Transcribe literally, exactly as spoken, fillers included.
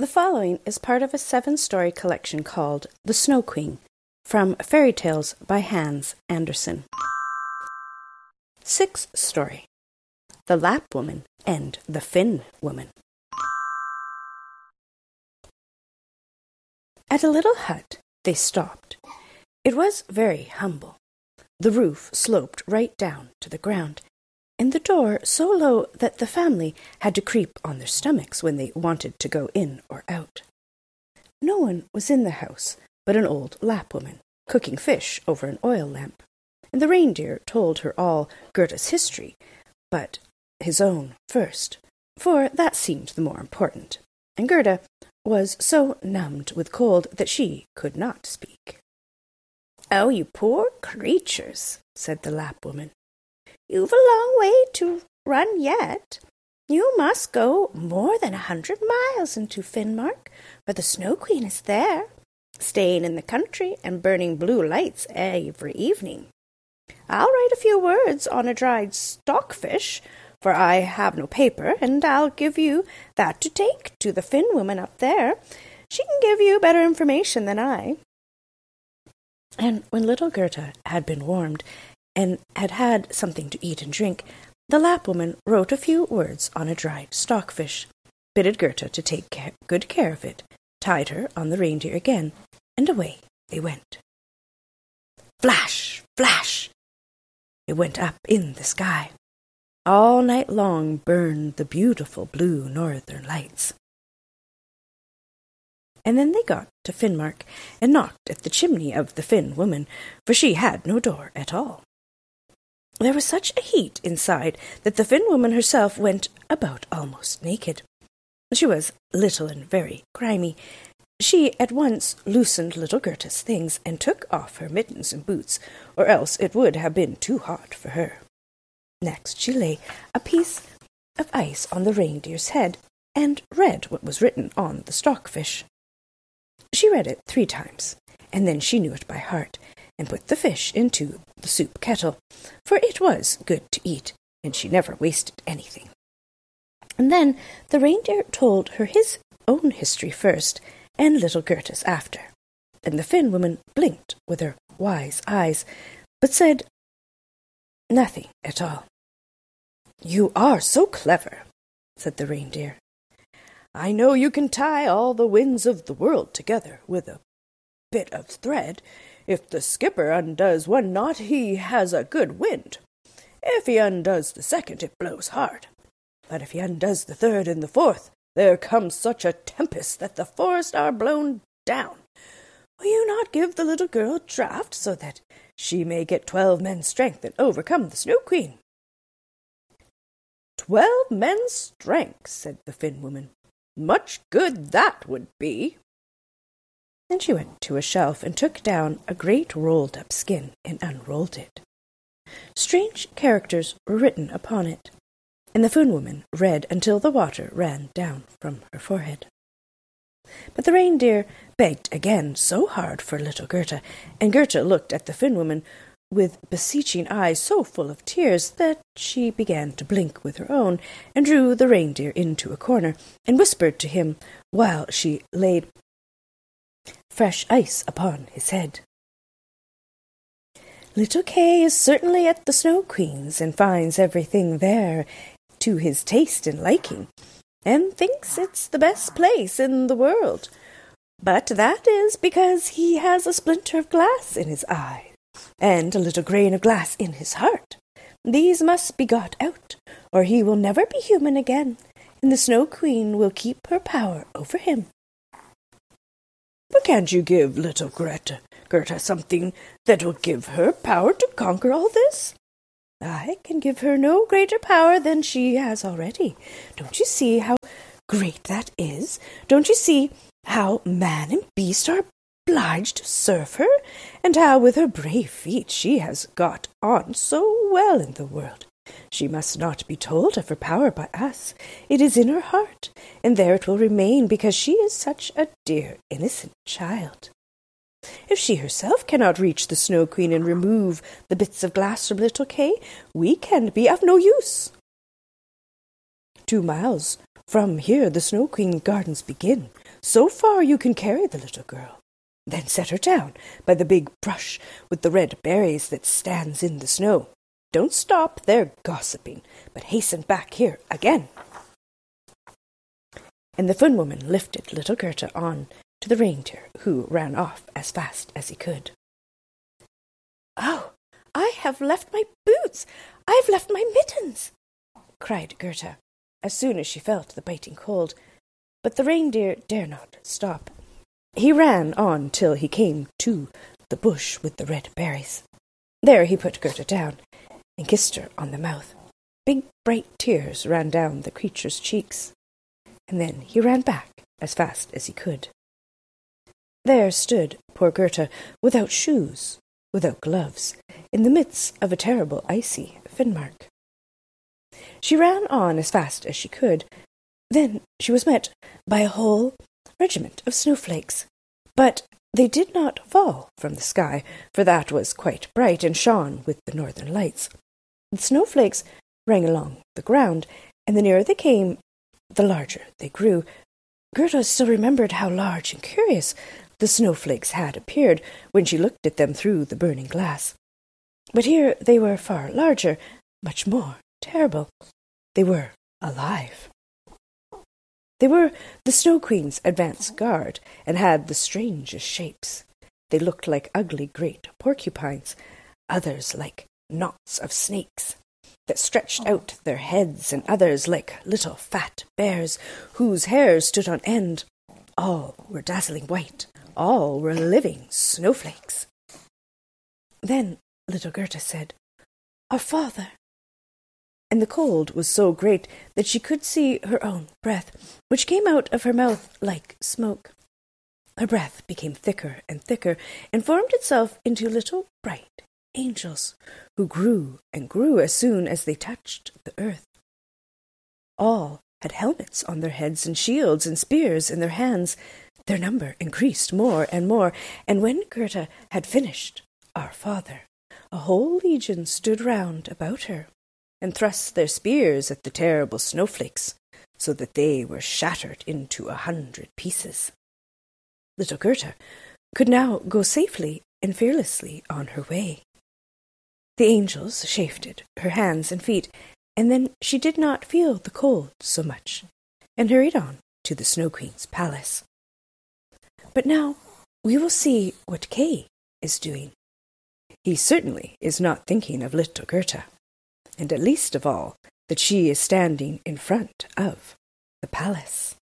The following is part of a seven-story collection called The Snow Queen, from Fairy Tales by Hans Andersen. Sixth story, The Lap Woman and the Finn Woman. At a little hut they stopped. It was very humble. The roof sloped right down to the ground, and the door so low that the family had to creep on their stomachs when they wanted to go in or out. No one was in the house but an old Lap woman, cooking fish over an oil lamp, and the reindeer told her all Gerda's history, but his own first, for that seemed the more important, and Gerda was so numbed with cold that she could not speak. "Oh, you poor creatures," said the Lap woman. "You've a long way to run yet. You must go more than a hundred miles into Finnmark, for the Snow Queen is there, staying in the country and burning blue lights every evening. I'll write a few words on a dried stockfish, for I have no paper, and I'll give you that to take to the Finn woman up there. She can give you better information than I." And when little Gerda had been warmed, and had had something to eat and drink, the Lap woman wrote a few words on a dried stockfish, bidded Gerda to take care, good care of it, tied her on the reindeer again, and away they went. Flash! Flash! It went up in the sky. All night long burned the beautiful blue northern lights. And then they got to Finnmark and knocked at the chimney of the Finn woman, for she had no door at all. There was such a heat inside that the Finn woman herself went about almost naked. She was little and very grimy. She at once loosened little Gerda's things and took off her mittens and boots, or else it would have been too hot for her. Next she lay a piece of ice on the reindeer's head and read what was written on the stockfish. She read it three times, and then she knew it by heart, and put the fish into the soup kettle, for it was good to eat, and she never wasted anything. And then the reindeer told her his own history first, and little Gerda's after, and the Finn woman blinked with her wise eyes, but said nothing at all. "You are so clever," said the reindeer. "I know you can tie all the winds of the world together with a bit of thread. If the skipper undoes one knot, he has a good wind. If he undoes the second, it blows hard. But if he undoes the third and the fourth, there comes such a tempest that the forests are blown down. Will you not give the little girl a draught, so that she may get twelve men's strength and overcome the Snow Queen?" "Twelve men's strength," said the Finn woman. "Much good that would be." Then she went to a shelf and took down a great rolled-up skin and unrolled it. Strange characters were written upon it, and the Finn woman read until the water ran down from her forehead. But the reindeer begged again so hard for little Gerda, and Gerda looked at the Finn woman with beseeching eyes so full of tears that she began to blink with her own, and drew the reindeer into a corner, and whispered to him while she laid fresh ice upon his head. "Little Kay is certainly at the Snow Queen's, and finds everything there to his taste and liking, and thinks it's the best place in the world. But that is because he has a splinter of glass in his eye, and a little grain of glass in his heart. These must be got out, or he will never be human again, and the Snow Queen will keep her power over him." "But can't you give little Greta, Gerda something that will give her power to conquer all this?" "I can give her no greater power than she has already. Don't you see how great that is? Don't you see how man and beast are obliged to serve her, and how with her brave feet she has got on so well in the world? She must not be told of her power by us. It is in her heart, and there it will remain, because she is such a dear, innocent child. If she herself cannot reach the Snow Queen and remove the bits of glass from little Kay, we can be of no use. Two miles from here the Snow Queen gardens begin, So far you can carry the little girl. Then set her down by the big brush with the red berries that stands in the snow. Don't stop there gossiping, but hasten back here again." And the Fun Woman lifted little Gerda on to the reindeer, who ran off as fast as he could. "Oh, I have left my boots! I have left my mittens!" cried Gerda, as soon as she felt the biting cold. But the reindeer dare not stop. He ran on till he came to the bush with the red berries. There he put Gerda down and kissed her on the mouth. Big bright tears ran down the creature's cheeks, and then he ran back as fast as he could. There stood poor Gerda, without shoes, without gloves, in the midst of a terrible icy Finnmark. She ran on as fast as she could. Then she was met by a whole regiment of snowflakes. But they did not fall from the sky, for that was quite bright and shone with the northern lights. The snowflakes rang along the ground, and the nearer they came, the larger they grew. Gerda still remembered how large and curious the snowflakes had appeared when she looked at them through the burning glass. But here they were far larger, much more terrible. They were alive. They were the Snow Queen's advance guard, and had the strangest shapes. They looked like ugly great porcupines, others like knots of snakes that stretched out their heads, and others like little fat bears whose hair stood on end. All were dazzling white. All were living snowflakes. Then little Gerda said, "Our father." And the cold was so great that she could see her own breath, which came out of her mouth like smoke. Her breath became thicker and thicker, and formed itself into little bright angels, who grew and grew as soon as they touched the earth. All had helmets on their heads, and shields and spears in their hands. Their number increased more and more, and when Gerda had finished Our Father, a whole legion stood round about her, and thrust their spears at the terrible snowflakes, so that they were shattered into a hundred pieces. Little Gerda could now go safely and fearlessly on her way. The angels chafed her hands and feet, and then she did not feel the cold so much, and hurried on to the Snow Queen's palace. But now we will see what Kay is doing. He certainly is not thinking of little Gerda, and at least of all that she is standing in front of the palace.